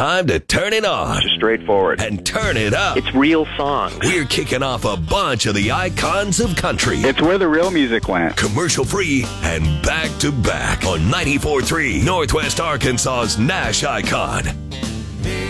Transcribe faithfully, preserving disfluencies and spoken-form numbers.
time to turn it on. Just straightforward. And turn it up. It's real songs. We're kicking off a bunch of the icons of country. It's where the real music went. Commercial free and back to back on ninety-four point three Northwest Arkansas's Nash Icon.